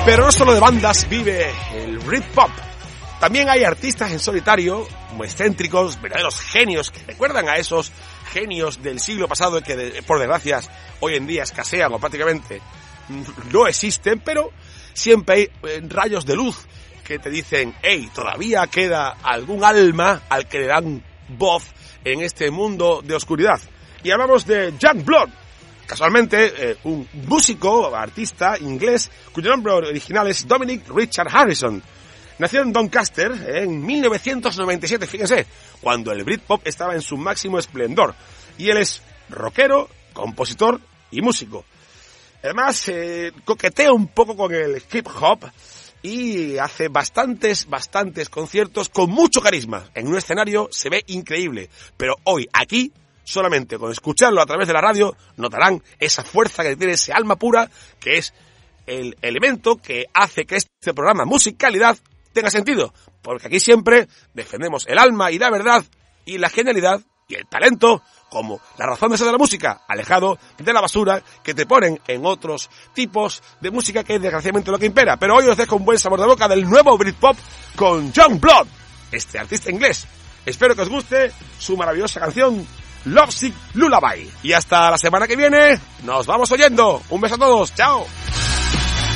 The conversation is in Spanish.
Pero no solo de bandas vive el Britpop. También hay artistas en solitario, como excéntricos, verdaderos genios, que recuerdan a esos genios del siglo pasado que, por desgracia, hoy en día escasean o prácticamente no existen, pero siempre hay rayos de luz que te dicen, hey, todavía queda algún alma al que le dan voz en este mundo de oscuridad. Y hablamos de Youngblood. Casualmente, un músico, artista inglés, cuyo nombre original es Dominic Richard Harrison. Nació en Doncaster en 1997, fíjense, cuando el Britpop estaba en su máximo esplendor. Y él es rockero, compositor y músico. Además, coquetea un poco con el hip hop y hace bastantes conciertos con mucho carisma. En un escenario se ve increíble, pero hoy, aquí, solamente con escucharlo a través de la radio, notarán esa fuerza que tiene, ese alma pura, que es el elemento que hace que este programa Musicalidad tenga sentido. Porque aquí siempre defendemos el alma y la verdad y la genialidad y el talento como la razón de ser de la música, alejado de la basura que te ponen en otros tipos de música, que es desgraciadamente lo que impera. Pero hoy os dejo un buen sabor de boca del nuevo Britpop con Youngblood, este artista inglés. Espero que os guste su maravillosa canción Lovesick Lullaby. Y hasta la semana que viene, nos vamos oyendo. Un beso a todos, chao.